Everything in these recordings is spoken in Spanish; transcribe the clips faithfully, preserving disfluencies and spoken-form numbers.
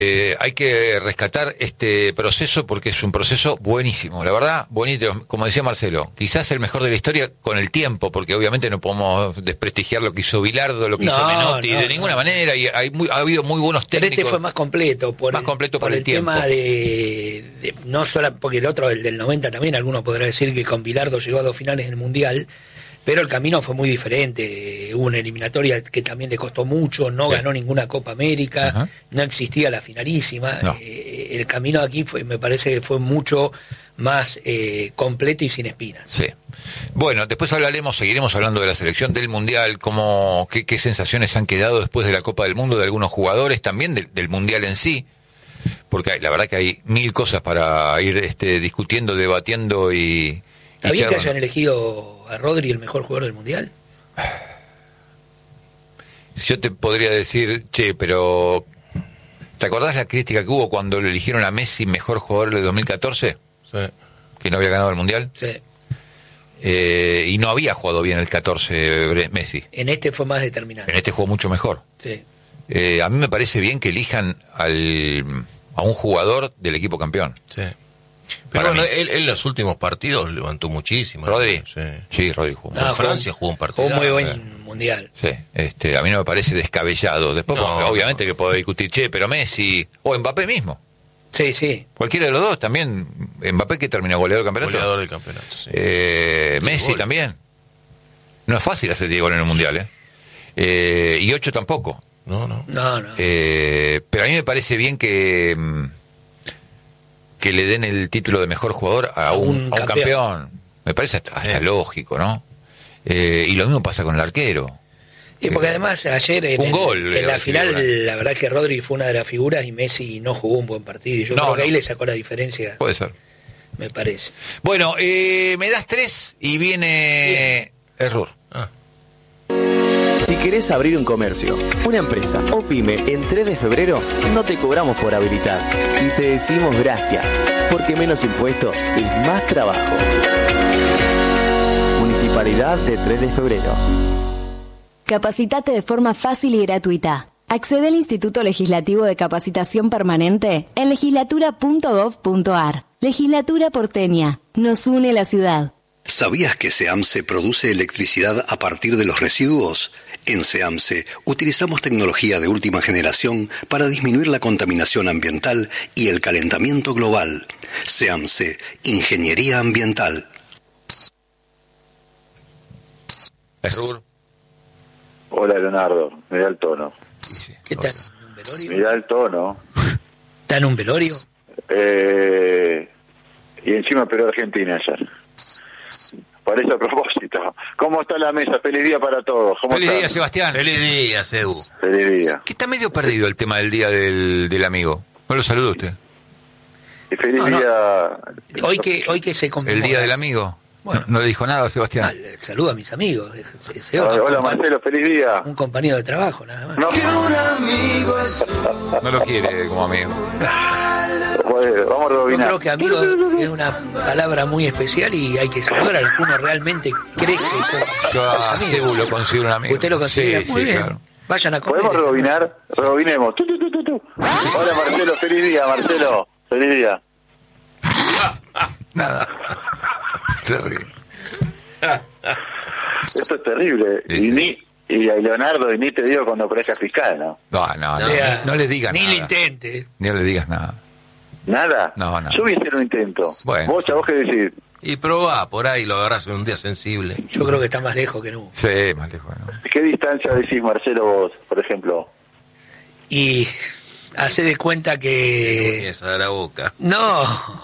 Eh, hay que rescatar este proceso porque es un proceso buenísimo, la verdad, bonito, como decía Marcelo, quizás el mejor de la historia con el tiempo, porque obviamente no podemos desprestigiar lo que hizo Bilardo, lo que no, hizo Menotti, no, de ninguna no. manera, y hay muy, ha habido muy buenos técnicos. Pero este fue más completo, por más el, completo por, por el, el tiempo. tema de, de, no solo, porque el otro, el del noventa también, alguno podrá decir que con Bilardo llegó a dos finales del Mundial, pero el camino fue muy diferente. Hubo una eliminatoria que también le costó mucho, no sí. ganó ninguna Copa América, ajá. no existía la finalísima. No. Eh, el camino aquí fue, me parece que fue mucho más eh, completo y sin espinas. Sí. Bueno, después hablaremos, seguiremos hablando de la selección del Mundial, cómo, qué, qué sensaciones han quedado después de la Copa del Mundo de algunos jugadores, también del, del Mundial en sí, porque hay, la verdad que hay mil cosas para ir este, discutiendo, debatiendo y... ¿Está bien que hayan elegido a Rodri el mejor jugador del Mundial? Yo te podría decir, che, pero ¿te acordás la crítica que hubo cuando le eligieron a Messi mejor jugador del dos mil catorce? Sí. Que no había ganado el Mundial. Sí. Eh, y no había jugado bien el catorce Messi. En este fue más determinante. En este jugó mucho mejor. Sí. Eh, a mí me parece bien que elijan al, a un jugador del equipo campeón. Sí. Pero bueno, él, él en los últimos partidos levantó muchísimo. ¿Rodri? Sí, sí Rodri jugó. No, Francia jugó un partido. Jugó muy buen eh. Mundial. Sí, este, a mí no me parece descabellado. Después, no, obviamente no. que puedo discutir, che, pero Messi, o Mbappé mismo. Sí, sí. Cualquiera de los dos también. Mbappé que terminó goleador del campeonato. Goleador del campeonato, sí. Eh, Messi gol. también. No es fácil hacer diez goles en el Mundial, ¿eh? eh y ocho tampoco. No, no. No, no. Eh, pero a mí me parece bien que... que le den el título de mejor jugador a un, un, a un campeón. campeón. Me parece hasta, hasta sí. lógico, ¿no? Eh, y lo mismo pasa con el arquero. Y porque además ayer en, un el, gol, en la final, figura. la verdad que Rodri fue una de las figuras y Messi no jugó un buen partido. Y yo no, creo que no. ahí le sacó la diferencia. Puede ser. Me parece. Bueno, eh, me das tres y viene error. Ah. Si querés abrir un comercio, una empresa o pyme en tres de febrero, no te cobramos por habilitar y te decimos gracias, porque menos impuestos es más trabajo. Municipalidad de tres de febrero. Capacitate de forma fácil y gratuita. Accede al Instituto Legislativo de Capacitación Permanente en legislatura punto gov punto ar. Legislatura porteña. Nos une la ciudad. ¿Sabías que SEAMSE produce electricidad a partir de los residuos? En SEAMSE utilizamos tecnología de última generación para disminuir la contaminación ambiental y el calentamiento global. SEAMSE, Ingeniería Ambiental. Error. Hola Leonardo, mirá el tono. ¿Qué tal? ¿Un velorio? Mirá el tono. ¿Está en un velorio? Eh, y encima pero Argentina ayer. Por eso a propósito. ¿Cómo está la mesa? Feliz día para todos. ¿Cómo Feliz están? día, Sebastián. Feliz día, Sebu. Feliz día. Que está medio perdido el tema del día del, del amigo. No lo saluda usted. Y feliz no, día... No. Hoy que hoy que se conmemora. El día del amigo. Bueno, no, no le dijo nada, Sebastián. Ah, saludo a mis amigos. Se, se hola, hola Marcelo, feliz día. Un compañero de trabajo, nada más. No, no lo quiere como amigo. Pues, vamos a rebobinar. Yo creo que amigo es una palabra muy especial y hay que saludar a los que uno realmente cree que yo a Cebu lo considero un amigo. ¿Usted lo considera? Sí, muy sí, bien. Claro. Vayan a comer. ¿Podemos rebobinar? Rebobinemos. Tu, tu, tu, tu, tu. Hola Marcelo, feliz día, Marcelo. Feliz día. Nada. Terrible. Esto es terrible. Sí, y sí. ni y a Leonardo, y ni te digo cuando parezca fiscal, ¿no? No, no, no, Lea, no, no le digas ni nada. Ni le intente. Ni le digas nada. ¿Nada? No, no. Yo voy a hacer un intento. Bueno. ¿Vos, chavos, qué decís? Y probá, por ahí lo agarrás en un día sensible. Yo creo que está más lejos que nunca. Sí, más lejos. ¿No? ¿Qué distancia decís, Marcelo, vos, por ejemplo? Y hace de cuenta que... Esa de la boca. No.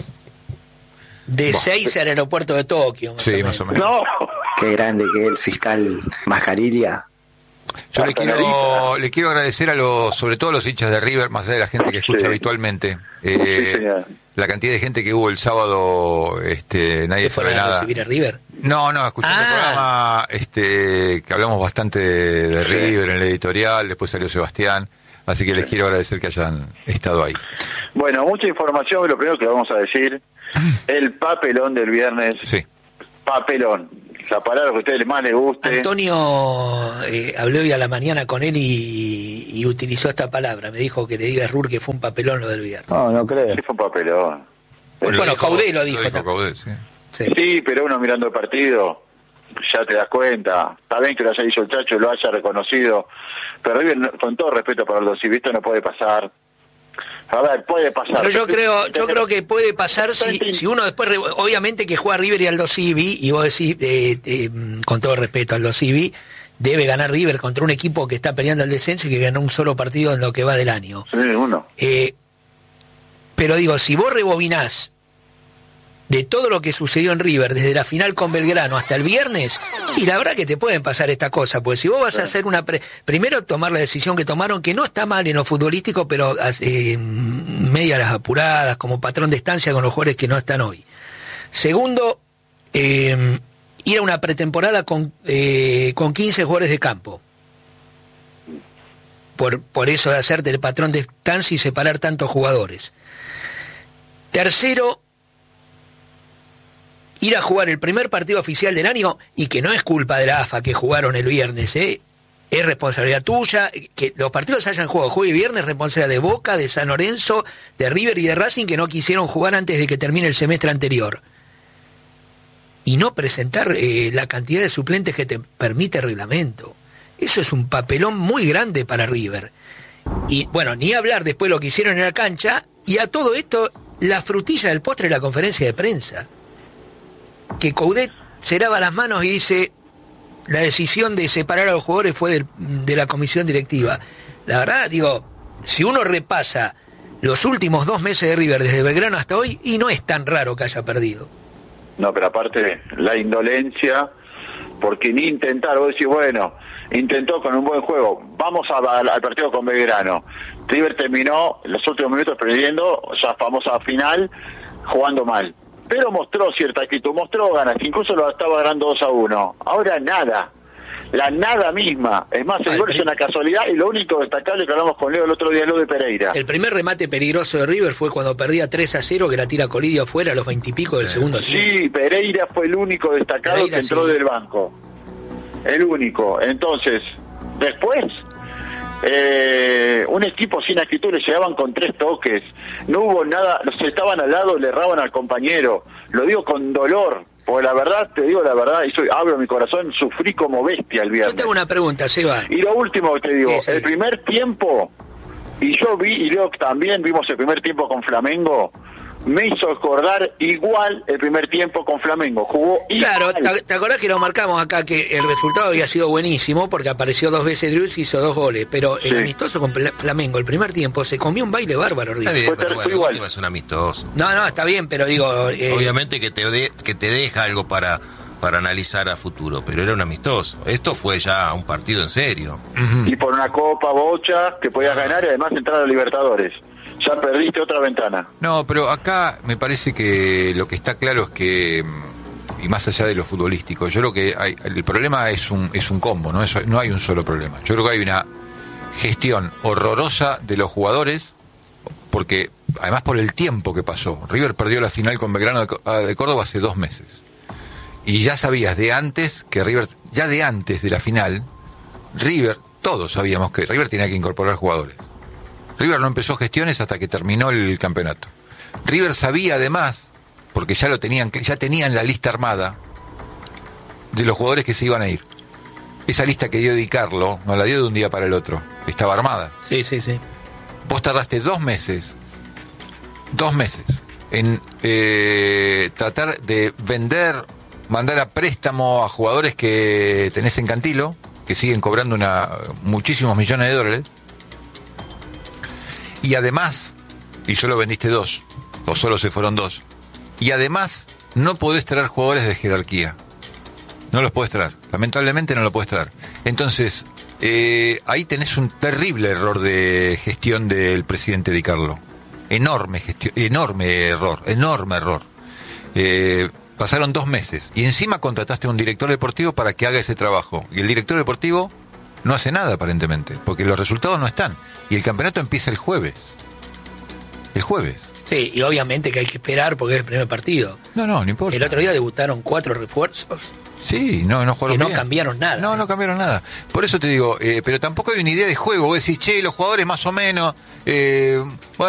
De seis al aeropuerto de Tokio. Más sí, o más o menos. No. Qué grande que es el fiscal Mascarilla. Yo le quiero, le quiero agradecer a los, sobre todo a los hinchas de River, más allá de la gente que escucha sí. habitualmente, eh, sí, la cantidad de gente que hubo el sábado, este, nadie sabe nada. ¿Recibir a River? No, no, escuchando ah. el programa, este, que hablamos bastante de, de sí. River en el editorial, después salió Sebastián, así que les quiero agradecer que hayan estado ahí. Bueno, mucha información, lo primero que vamos a decir, el papelón del viernes, sí. papelón. la palabra que a ustedes más les guste. Antonio, eh, hablé hoy a la mañana con él y, y utilizó esta palabra. Me dijo que le diga a Rur que fue un papelón lo del viernes. No, no creo. Sí, fue un papelón. Bueno, bueno Caudé lo dijo. Lo dijo Caudé, sí. Sí. Sí, pero uno mirando el partido ya te das cuenta. Está bien que lo haya dicho el Chacho, lo haya reconocido, pero River, con todo respeto para los Civi, esto no puede pasar. A ver, puede pasar. Pero yo creo, yo creo que puede pasar si, si uno después, obviamente que juega River y Aldo Civi, y vos decís, eh, eh, con todo respeto, Aldo Civi debe ganar River contra un equipo que está peleando el descenso y que ganó un solo partido en lo que va del año. Sí, uno. Eh, pero digo, si vos rebobinás de todo lo que sucedió en River, desde la final con Belgrano hasta el viernes, y la verdad que te pueden pasar esta cosa, pues si vos vas a hacer una... Pre primero tomar la decisión que tomaron, que no está mal en lo futbolístico, pero eh, media las apuradas, como patrón de estancia con los jugadores que no están hoy. Segundo, eh, ir a una pretemporada con, eh, con quince jugadores de campo. Por, por eso de hacerte el patrón de estancia y separar tantos jugadores. Tercero, ir a jugar el primer partido oficial del año, y que no es culpa de la A F A que jugaron el viernes, ¿eh? Es responsabilidad tuya, que los partidos se hayan jugado jueves y viernes, responsabilidad de Boca, de San Lorenzo, de River y de Racing, que no quisieron jugar antes de que termine el semestre anterior. Y no presentar eh, la cantidad de suplentes que te permite el reglamento. Eso es un papelón muy grande para River. Y bueno, ni hablar después de lo que hicieron en la cancha, y a todo esto, la frutilla del postre es la conferencia de prensa. Que Coudet se lava las manos y dice la decisión de separar a los jugadores fue del, de la comisión directiva. La verdad, digo, si uno repasa los últimos dos meses de River desde Belgrano hasta hoy, y no es tan raro que haya perdido. No, pero aparte la indolencia, porque ni intentar, vos decís, bueno, intentó con un buen juego, vamos a, a, al partido con Belgrano. River terminó los últimos minutos perdiendo, esa famosa final, jugando mal. Pero mostró cierta actitud, mostró ganas, incluso lo estaba ganando dos a uno. Ahora nada, la nada misma. Es más, el gol es una casualidad, y lo único destacable que hablamos con Leo el otro día, lo de Pereira. El primer remate peligroso de River fue cuando perdía tres a cero, que la tira Colidio afuera a los veintipico del segundo tiempo. Sí, Pereira fue el único destacado Pereira, que entró sí. del banco. El único. Entonces, después... Eh, un equipo sin actitud, le llegaban con tres toques, no hubo nada, los estaban al lado, le erraban al compañero. Lo digo con dolor, porque la verdad, te digo la verdad, y soy, abro mi corazón, sufrí como bestia el viernes. Yo tengo una pregunta, Seba. Y lo último que te digo, sí, sí. el primer tiempo, y yo vi, y Leo también vimos el primer tiempo con Flamengo, me hizo acordar igual el primer tiempo con Flamengo. Jugó Claro, igual. ¿te, te acordás que lo marcamos acá, que el resultado había sido buenísimo porque apareció dos veces Drews y hizo dos goles, pero el sí. amistoso con Flamengo el primer tiempo se comió un baile bárbaro. Está bien, fue, pero fue bueno, igual. Es un amistoso. No, no, está bien, pero digo... Eh... Obviamente que te, de, que te deja algo para, para analizar a futuro, pero era un amistoso. Esto fue ya un partido en serio. Uh-huh. Y por una Copa Bocha que podías ganar y además entrar a los Libertadores. Ya perdiste otra ventana. No, pero acá me parece que lo que está claro es que, y más allá de lo futbolístico, yo creo que hay, el problema es un es un combo, ¿no? Es, no hay un solo problema. Yo creo que hay una gestión horrorosa de los jugadores, porque además por el tiempo que pasó. River perdió la final con Belgrano de, de Córdoba hace dos meses. Y ya sabías de antes que River, ya de antes de la final, River, todos sabíamos que River tenía que incorporar jugadores. River no empezó gestiones hasta que terminó el campeonato. River sabía además, porque ya lo tenían, ya tenían la lista armada de los jugadores que se iban a ir. Esa lista que dio Di Carlo, no la dio de un día para el otro, estaba armada. Sí, sí, sí. Vos tardaste dos meses, dos meses, en eh, tratar de vender, mandar a préstamo a jugadores que tenés en Cantilo, que siguen cobrando una, muchísimos millones de dólares. Y además, y solo vendiste dos, o solo se fueron dos, y además no podés traer jugadores de jerarquía. No los podés traer, lamentablemente no lo podés traer. Entonces, eh, ahí tenés un terrible error de gestión del presidente Di Carlo. Enorme gestión, enorme error, enorme error. Eh, pasaron dos meses, y encima contrataste a un director deportivo para que haga ese trabajo. Y el director deportivo no hace nada aparentemente, porque los resultados no están. Y el campeonato empieza el jueves. El jueves. Sí, y obviamente que hay que esperar porque es el primer partido. No, no, no importa. El otro día debutaron cuatro refuerzos. Sí, no, no jugaron que no bien. cambiaron nada. No, no cambiaron nada. Por eso te digo, eh, pero tampoco hay una idea de juego. Vos decís, che, los jugadores más o menos... Eh, bueno,